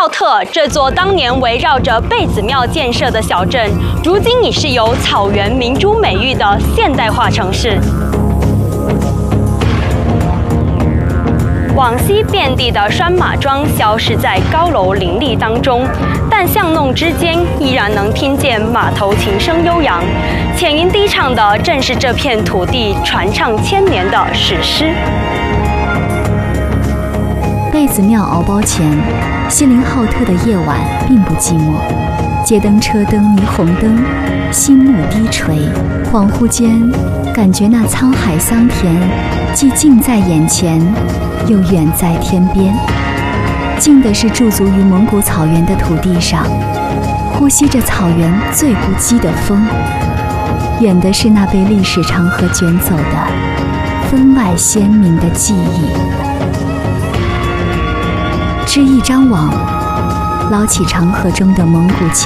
浩特这座当年围绕着贝子庙建设的小镇，如今已是有草原明珠美誉的现代化城市。往昔遍地的拴马桩消失在高楼林立当中，但巷弄之间依然能听见马头琴声悠扬，浅吟低唱的正是这片土地传唱千年的史诗。 贝子庙敖包前，锡林浩特的夜晚并不寂寞，街灯、车灯、霓虹灯，星幕低垂，恍惚间感觉那沧海桑田既近在眼前，又远在天边。近的是驻足于蒙古草原的土地上，呼吸着草原最不羁的风；远的是那被历史长河卷走的分外鲜明的记忆。织一张网，捞起长河中的蒙古